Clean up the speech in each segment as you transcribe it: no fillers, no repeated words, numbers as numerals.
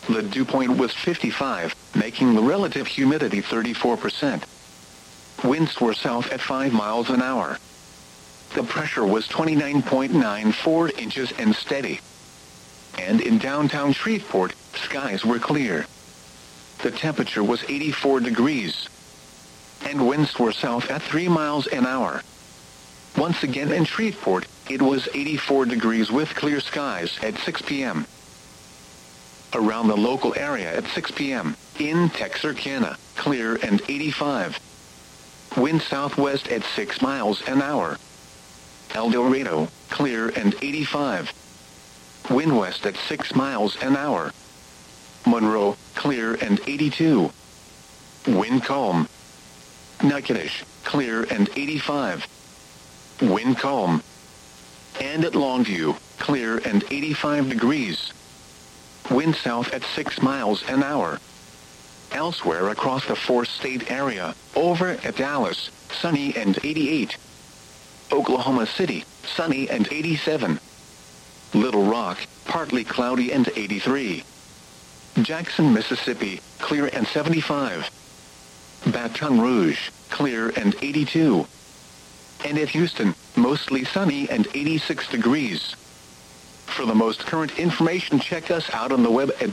The dew point was 55, making the relative humidity 34%. Winds were south at 5 miles an hour. The pressure was 29.94 inches and steady. And in downtown Shreveport, skies were clear. The temperature was 84 degrees. And winds were south at 3 miles an hour. Once again in Shreveport, it was 84 degrees with clear skies at 6 p.m. Around the local area at 6 p.m., in Texarkana, clear and 85. Wind southwest at 6 miles an hour. El Dorado, clear and 85. Wind west at 6 miles an hour. Monroe, clear and 82. Wind calm. Natchitoches, clear and 85. Wind calm. And at Longview, clear and 85 degrees. Wind south at 6 miles an hour. Elsewhere across the four-state area, over at Dallas, sunny and 88. Oklahoma City, sunny and 87. Little Rock, partly cloudy and 83. Jackson, Mississippi, clear and 75. Baton Rouge, clear and 82. And at Houston, mostly sunny and 86 degrees. For the most current information, check us out on the web at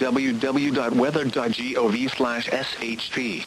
www.weather.gov/SHP.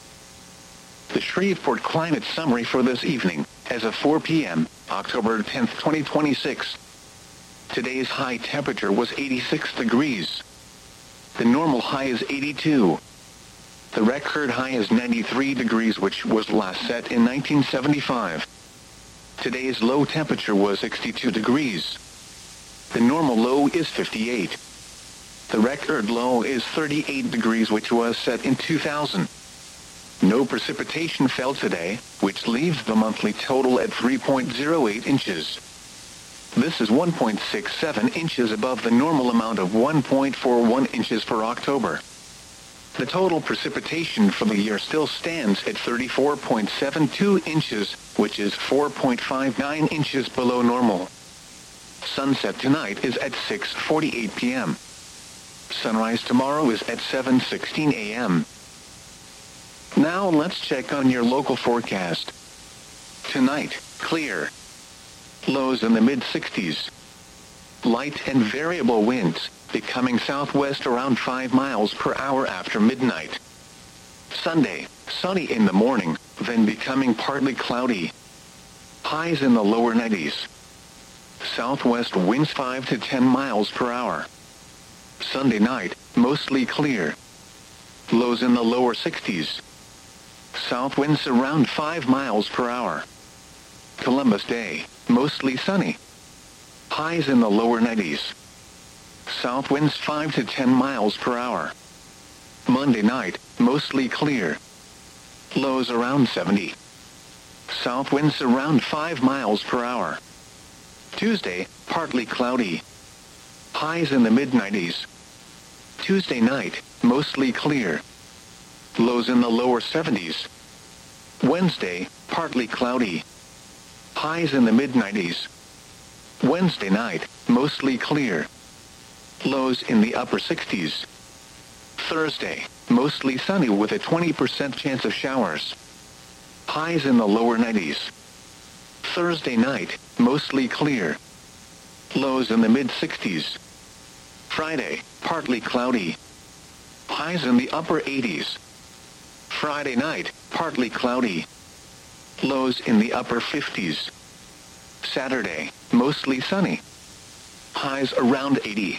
The Shreveport Climate Summary for this evening, as of 4 p.m., October 10th, 2026. Today's high temperature was 86 degrees. The normal high is 82. The record high is 93 degrees, which was last set in 1975. Today's low temperature was 62 degrees. The normal low is 58. The record low is 38 degrees, which was set in 2000. No precipitation fell today, which leaves the monthly total at 3.08 inches. This is 1.67 inches above the normal amount of 1.41 inches for October. The total precipitation for the year still stands at 34.72 inches, which is 4.59 inches below normal. Sunset tonight is at 6:48 p.m. Sunrise tomorrow is at 7:16 a.m. Now let's check on your local forecast. Tonight, clear. Lows in the mid-60s. Light and variable winds, becoming southwest around 5 miles per hour after midnight. Sunday, sunny in the morning, then becoming partly cloudy. Highs in the lower 90s. Southwest winds 5 to 10 miles per hour. Sunday night, mostly clear. Lows in the lower 60s. South winds around 5 miles per hour. Columbus Day, mostly sunny. Highs in the lower 90s. South winds 5 to 10 miles per hour. Monday night, mostly clear. Lows around 70. South winds around 5 miles per hour. Tuesday, partly cloudy. Highs in the mid-90s. Tuesday night, mostly clear. Lows in the lower 70s. Wednesday, partly cloudy. Highs in the mid-90s. Wednesday night, mostly clear. Lows in the upper 60s. Thursday, mostly sunny with a 20% chance of showers. Highs in the lower 90s. Thursday night, mostly clear. Lows in the mid-60s. Friday, partly cloudy. Highs in the upper 80s. Friday night, partly cloudy. Lows in the upper 50s. Saturday, mostly sunny. Highs around 80.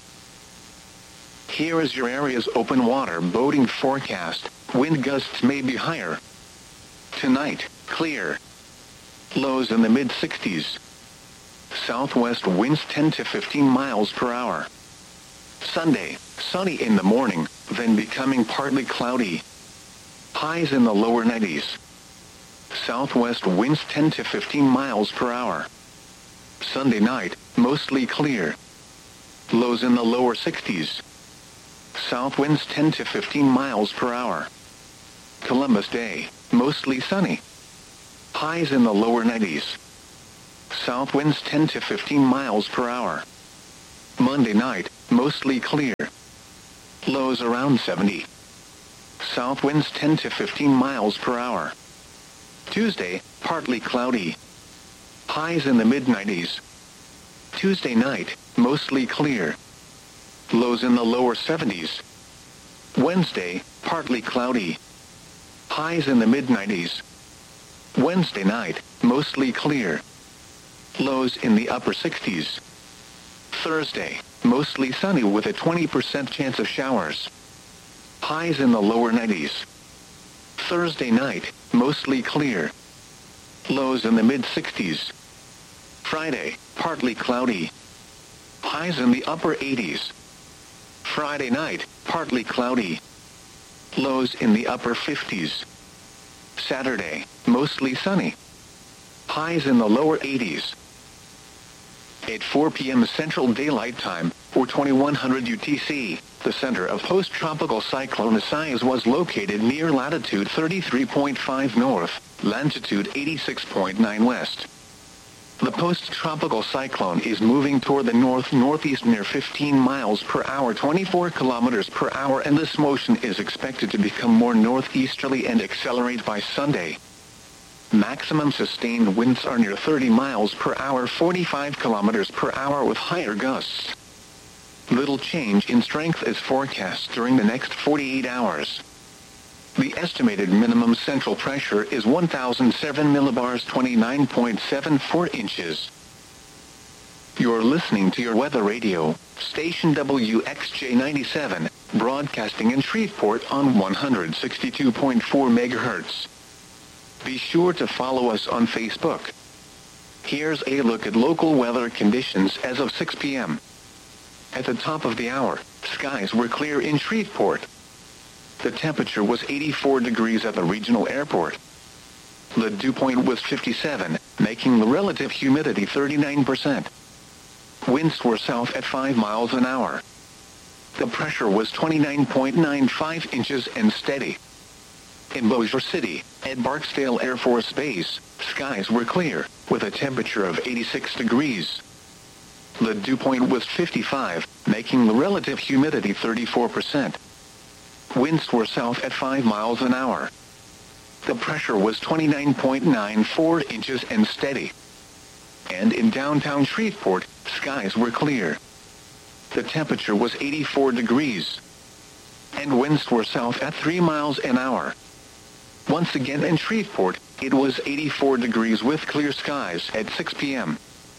Here is your area's open water boating forecast. Wind gusts may be higher. Tonight, clear. Lows in the mid-60s. Southwest winds 10 to 15 miles per hour. Sunday, sunny in the morning, then becoming partly cloudy. Highs in the lower 90s. Southwest winds 10 to 15 miles per hour. Sunday night, mostly clear. Lows in the lower 60s. South winds 10 to 15 miles per hour. Columbus Day, mostly sunny. Highs in the lower 90s. South winds 10 to 15 miles per hour. Monday night, mostly clear. Lows around 70. South winds 10 to 15 miles per hour. Tuesday, partly cloudy. Highs in the mid-90s. Tuesday night, mostly clear. Lows in the lower 70s. Wednesday, partly cloudy. Highs in the mid-90s. Wednesday night, mostly clear. Lows in the upper 60s. Thursday, mostly sunny with a 20% chance of showers. Highs in the lower 90s. Thursday night, mostly clear. Lows in the mid-60s. Friday, partly cloudy. Highs in the upper 80s. Friday night, partly cloudy. Lows in the upper 50s. Saturday, mostly sunny. Highs in the lower 80s. At 4 p.m. Central Daylight Time, or 2100 UTC, the center of post-tropical cyclone Isaias was located near latitude 33.5 north, longitude 86.9 west. The post-tropical cyclone is moving toward the north-northeast near 15 miles per hour, 24 kilometers per hour, and this motion is expected to become more northeasterly and accelerate by Sunday. Maximum sustained winds are near 30 miles per hour, 45 kilometers per hour with higher gusts. Little change in strength is forecast during the next 48 hours. The estimated minimum central pressure is 1,007 millibars, 29.74 inches. You're listening to your weather radio, station WXJ 97, broadcasting in Shreveport on 162.4 megahertz. Be sure to follow us on Facebook. Here's a look at local weather conditions as of 6 p.m. At the top of the hour, skies were clear in Shreveport. The temperature was 84 degrees at the regional airport. The dew point was 57, making the relative humidity 39%. Winds were south at 5 miles an hour. The pressure was 29.95 inches and steady. In Bossier City, at Barksdale Air Force Base, skies were clear, with a temperature of 86 degrees. The dew point was 55, making the relative humidity 34%. Winds were south at 5 miles an hour. The pressure was 29.94 inches and steady. And in downtown Shreveport, skies were clear. The temperature was 84 degrees. And winds were south at 3 miles an hour. Once again in Shreveport, it was 84 degrees with clear skies at 6 p.m.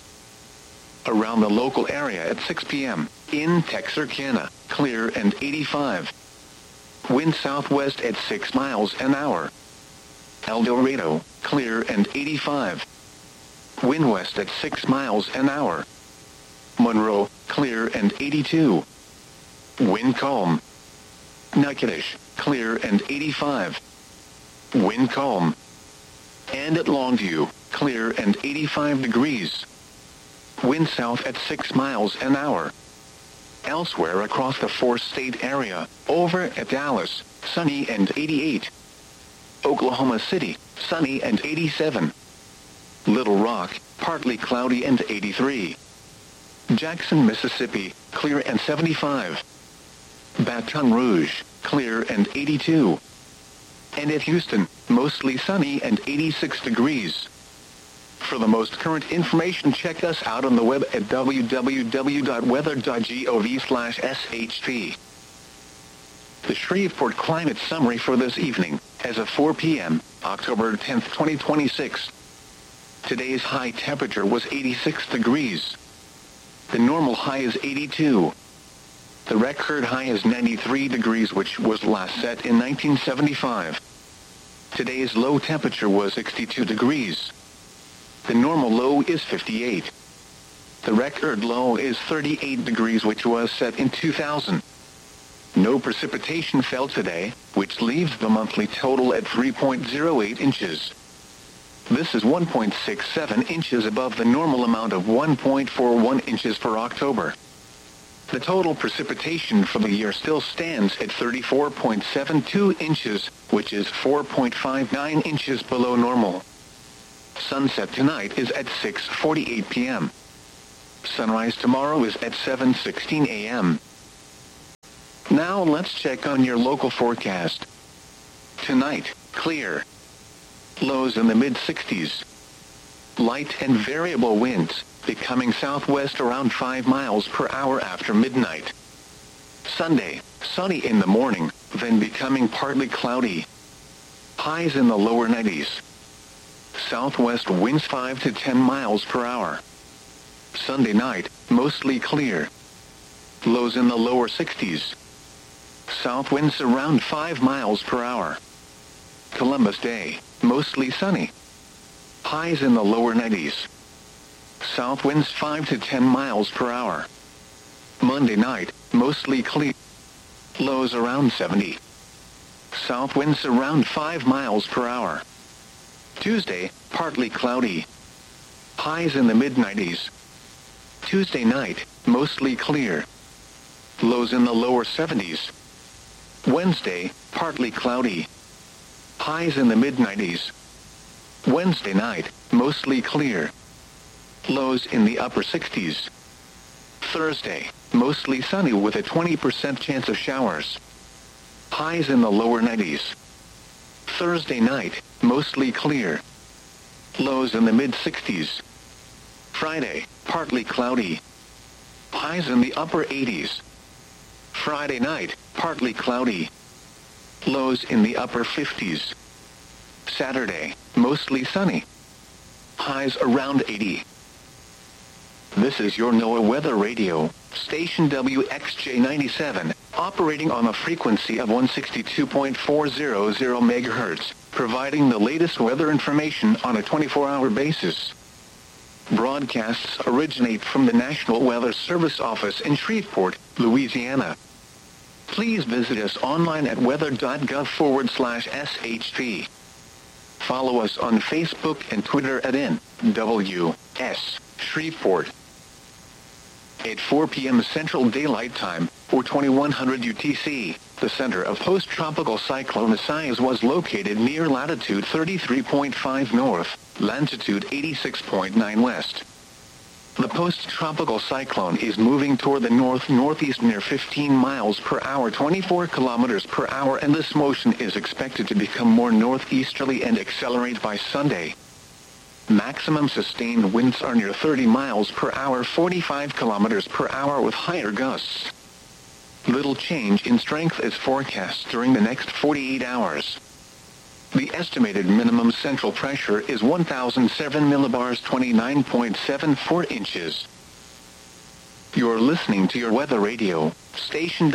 Around the local area at 6 p.m., in Texarkana, clear and 85. Wind southwest at 6 miles an hour. El Dorado, clear and 85. Wind west at 6 miles an hour. Monroe, clear and 82. Wind calm. Natchitoches, clear and 85. Wind calm. And at Longview, clear and 85 degrees. Wind south at 6 miles an hour. Elsewhere across the four-state area, over at Dallas, sunny and 88. Oklahoma City, sunny and 87. Little Rock, partly cloudy and 83. Jackson, Mississippi, clear and 75. Baton Rouge, clear and 82. And at Houston, mostly sunny and 86 degrees. For the most current information, check us out on the web at www.weather.gov/SHP. The Shreveport Climate Summary for this evening, as of 4 p.m., October 10, 2026. Today's high temperature was 86 degrees. The normal high is 82. The record high is 93 degrees, which was last set in 1975. Today's low temperature was 62 degrees. The normal low is 58. The record low is 38 degrees, which was set in 2000. No precipitation fell today, which leaves the monthly total at 3.08 inches. This is 1.67 inches above the normal amount of 1.41 inches for October. The total precipitation for the year still stands at 34.72 inches, which is 4.59 inches below normal. Sunset tonight is at 6:48 p.m. Sunrise tomorrow is at 7:16 a.m. Now let's check on your local forecast. Tonight, clear. Lows in the mid-60s. Light and variable winds, becoming southwest around 5 miles per hour after midnight. Sunday, sunny in the morning, then becoming partly cloudy. Highs in the lower 90s. Southwest winds 5 to 10 miles per hour. Sunday night, mostly clear. Lows in the lower 60s. South winds around 5 miles per hour. Columbus Day, mostly sunny. Highs in the lower 90s. South winds 5 to 10 miles per hour. Monday night, mostly clear. Lows around 70. South winds around 5 miles per hour. Tuesday, partly cloudy. Highs in the mid-90s. Tuesday night, mostly clear. Lows in the lower 70s. Wednesday, partly cloudy. Highs in the mid-90s. Wednesday night, mostly clear. Lows in the upper 60s. Thursday, mostly sunny with a 20% chance of showers. Highs in the lower 90s. Thursday night, mostly clear. Lows in the mid-60s. Friday, partly cloudy. Highs in the upper 80s. Friday night, partly cloudy. Lows in the upper 50s. Saturday, mostly sunny. Highs around 80. This is your NOAA Weather Radio, station WXJ97, operating on a frequency of 162.400 MHz, providing the latest weather information on a 24-hour basis. Broadcasts originate from the National Weather Service office in Shreveport, Louisiana. Please visit us online at weather.gov/SHP. Follow us on Facebook and Twitter at NWS Shreveport. At 4 p.m. Central Daylight Time, or 2100 UTC, the center of post-tropical cyclone Isaias was located near latitude 33.5 north, longitude 86.9 west. The post-tropical cyclone is moving toward the north-northeast near 15 miles per hour, 24 kilometers per hour, and this motion is expected to become more northeasterly and accelerate by Sunday. Maximum sustained winds are near 30 miles per hour, 45 kilometers per hour with higher gusts. Little change in strength is forecast during the next 48 hours. The estimated minimum central pressure is 1,007 millibars, 29.74 inches. You're listening to your weather radio, station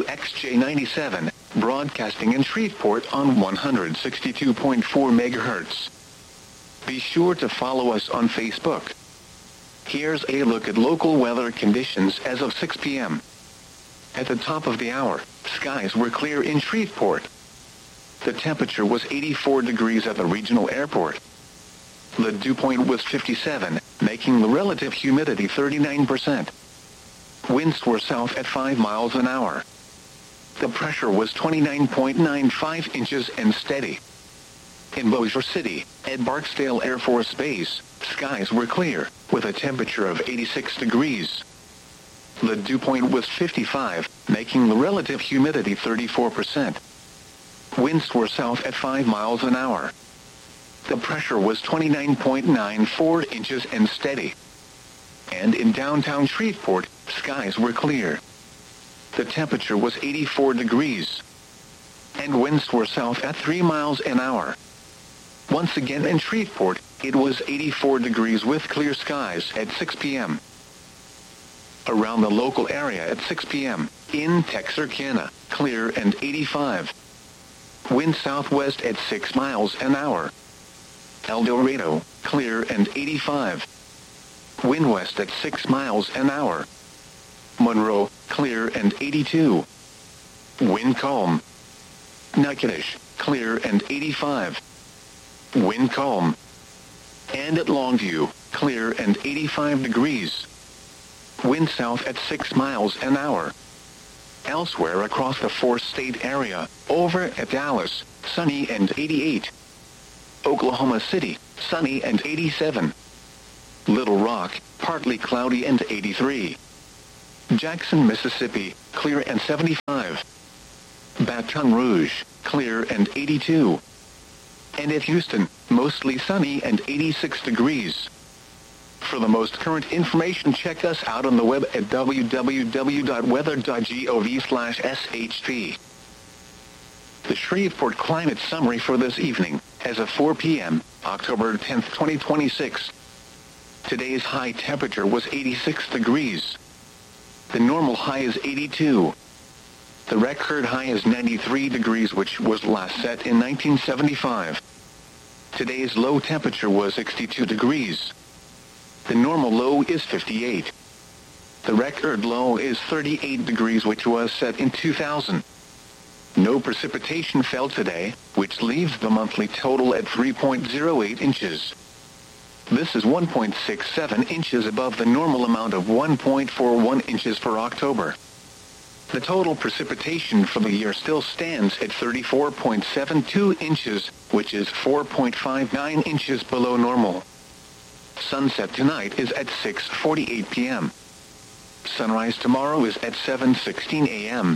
WXJ97, broadcasting in Shreveport on 162.4 megahertz. Be sure to follow us on Facebook. Here's a look at local weather conditions as of 6 p.m. At the top of the hour, skies were clear in Shreveport. The temperature was 84 degrees at the regional airport. The dew point was 57, making the relative humidity 39%. Winds were south at 5 miles an hour. The pressure was 29.95 inches and steady. In Bossier City, at Barksdale Air Force Base, skies were clear, with a temperature of 86 degrees. The dew point was 55, making the relative humidity 34%. Winds were south at 5 miles an hour. The pressure was 29.94 inches and steady. And in downtown Shreveport, skies were clear. The temperature was 84 degrees. And winds were south at 3 miles an hour. Once again in Shreveport, it was 84 degrees with clear skies at 6 p.m. Around the local area at 6 p.m., in Texarkana, clear and 85. Wind southwest at 6 miles an hour. El Dorado, clear and 85. Wind west at 6 miles an hour. Monroe, clear and 82. Wind calm. Natchitoches, clear and 85. Wind calm. And at Longview, clear and 85 degrees. Wind south at 6 miles an hour. Elsewhere across the four-state area, over at Dallas, sunny and 88. Oklahoma City, sunny and 87. Little Rock, partly cloudy and 83. Jackson, Mississippi, clear and 75. Baton Rouge, clear and 82. And at Houston, mostly sunny and 86 degrees. For the most current information, check us out on the web at www.weather.gov/SHP. The Shreveport Climate Summary for this evening, as of 4 p.m., October 10th, 2026. Today's high temperature was 86 degrees. The normal high is 82. The record high is 93 degrees, which was last set in 1975. Today's low temperature was 62 degrees. The normal low is 58. The record low is 38 degrees, which was set in 2000. No precipitation fell today, which leaves the monthly total at 3.08 inches. This is 1.67 inches above the normal amount of 1.41 inches for October. The total precipitation for the year still stands at 34.72 inches, which is 4.59 inches below normal. Sunset tonight is at 6:48 p.m. Sunrise tomorrow is at 7:16 a.m.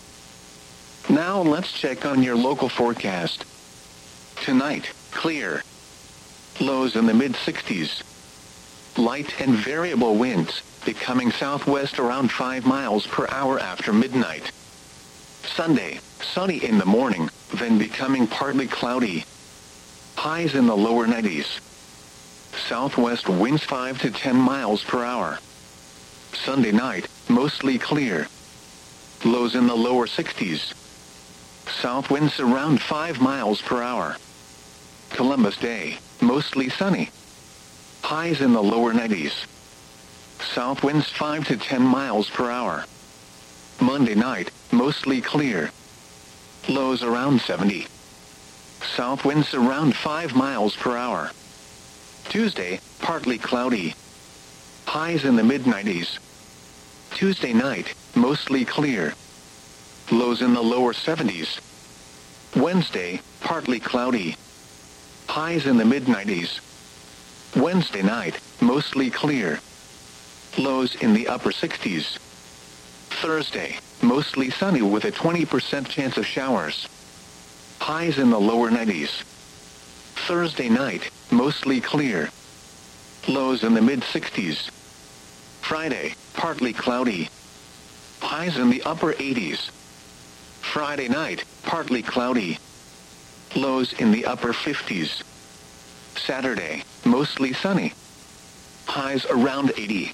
Now let's check on your local forecast. Tonight, clear. Lows in the mid-60s. Light and variable winds, becoming southwest around 5 miles per hour after midnight. Sunday, sunny in the morning, then becoming partly cloudy. Highs in the lower 90s. Southwest winds 5 to 10 miles per hour. Sunday night, mostly clear. Lows in the lower 60s. South winds around 5 miles per hour. Columbus Day, mostly sunny. Highs in the lower 90s. South winds 5 to 10 miles per hour. Monday night, mostly clear. Lows around 70. South winds around 5 miles per hour. Tuesday, partly cloudy. Highs in the mid-90s. Tuesday night, mostly clear. Lows in the lower 70s. Wednesday, partly cloudy. Highs in the mid-90s. Wednesday night, mostly clear. Lows in the upper 60s. Thursday, mostly sunny with a 20% chance of showers. Highs in the lower 90s. Thursday night, mostly clear. Lows in the mid-60s. Friday, partly cloudy. Highs in the upper 80s. Friday night, partly cloudy. Lows in the upper 50s. Saturday, mostly sunny. Highs around 80.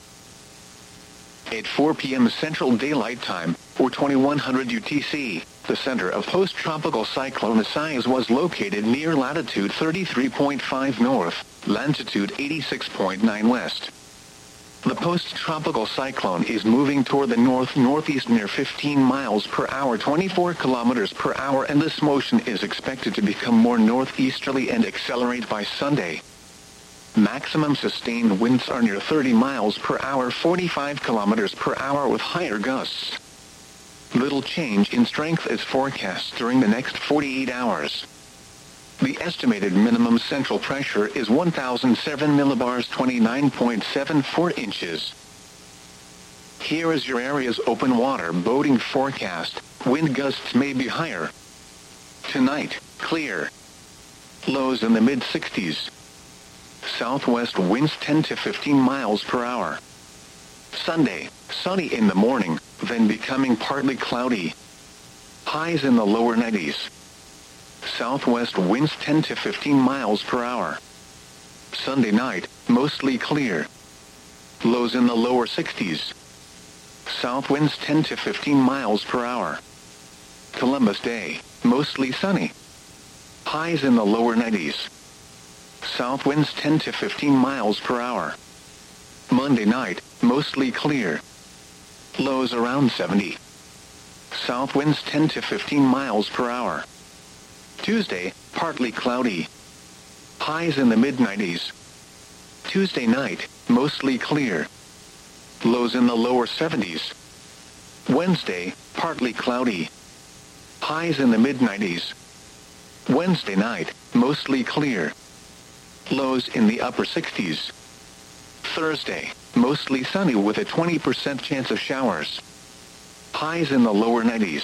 At 4 p.m. Central Daylight Time, or 2100 UTC, the center of post-tropical cyclone Isaias was located near latitude 33.5 north, longitude 86.9 west. The post-tropical cyclone is moving toward the north-northeast near 15 miles per hour, 24 kilometers per hour, and this motion is expected to become more northeasterly and accelerate by Sunday. Maximum sustained winds are near 30 miles per hour, 45 kilometers per hour with higher gusts. Little change in strength is forecast during the next 48 hours. The estimated minimum central pressure is 1,007 millibars, 29.74 inches. Here is your area's open water boating forecast. Wind gusts may be higher. Tonight, clear. Lows in the mid-60s. Southwest winds 10 to 15 miles per hour. Sunday, sunny in the morning, then becoming partly cloudy. Highs in the lower 90s. Southwest winds 10 to 15 miles per hour. Sunday night, mostly clear. Lows in the lower 60s. South winds 10 to 15 miles per hour. Columbus Day, mostly sunny. Highs in the lower 90s. South winds 10 to 15 miles per hour. Monday night, mostly clear. Lows around 70. South winds 10 to 15 miles per hour. Tuesday, partly cloudy. Highs in the mid-90s. Tuesday night, mostly clear. Lows in the lower 70s. Wednesday, partly cloudy. Highs in the mid-90s. Wednesday night, mostly clear. Lows in the upper 60s. Thursday, mostly sunny with a 20% chance of showers. Highs in the lower 90s.